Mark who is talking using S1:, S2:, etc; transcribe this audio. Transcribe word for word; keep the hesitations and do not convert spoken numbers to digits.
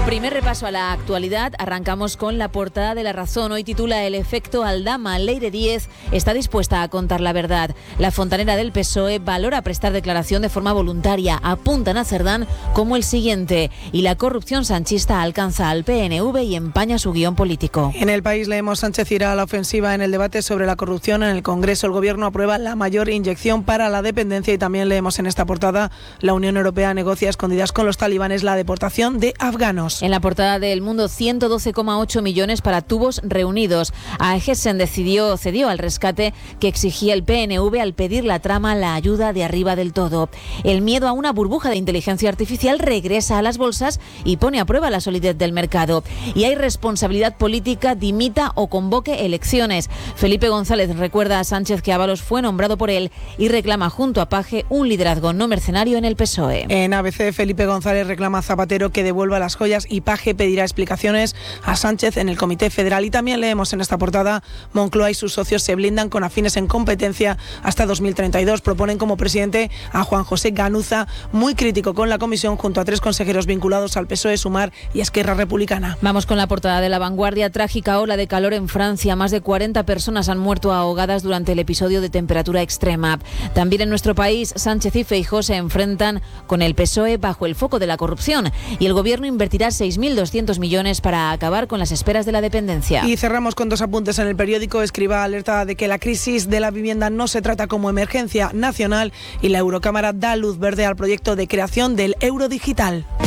S1: Primer repaso a la actualidad. Arrancamos con la portada de La Razón. Hoy titula El efecto Aldama. Leire Díez está dispuesta a contar la verdad. La fontanera del P S O E valora prestar declaración de forma voluntaria. Apuntan a Cerdán como el siguiente. Y la corrupción sanchista alcanza al P N V y empaña su guión político.
S2: En El País leemos: Sánchez irá a la ofensiva en el debate sobre la corrupción. En el Congreso el Gobierno aprueba la mayor inyección para la dependencia. Y también leemos en esta portada: la Unión Europea negocia a escondidas con los talibanes la deportación de afganos.
S1: En la portada de El Mundo, ciento doce coma ocho millones para tubos reunidos. A Egessen decidió, cedió al rescate que exigía el P N V al pedir la trama la ayuda de arriba del todo. El miedo a una burbuja de inteligencia artificial regresa a las bolsas y pone a prueba la solidez del mercado. Y hay responsabilidad política, dimita o convoque elecciones. Felipe González recuerda a Sánchez que Ábalos fue nombrado por él y reclama junto a Paje un liderazgo no mercenario en el P S O E.
S2: En A B C, Felipe González reclama a Zapatero que devuelva las joyas y Paje pedirá explicaciones a Sánchez en el Comité Federal. Y también leemos en esta portada: Moncloa y sus socios se blindan con afines en competencia hasta dos mil treinta y dos. Proponen como presidente a Juan José Ganuza, muy crítico con la comisión, junto a tres consejeros vinculados al P S O E, Sumar y Esquerra Republicana.
S1: Vamos con la portada de La Vanguardia. Trágica ola de calor en Francia. Más de cuarenta personas han muerto ahogadas durante el episodio de temperatura extrema. También en nuestro país, Sánchez y Feijóo se enfrentan con el P S O E bajo el foco de la corrupción y el Gobierno invertirá seis mil doscientos millones para acabar con las esperas de la dependencia.
S2: Y cerramos con dos apuntes en El Periódico. Escriba alerta de que la crisis de la vivienda no se trata como emergencia nacional y la Eurocámara da luz verde al proyecto de creación del euro digital.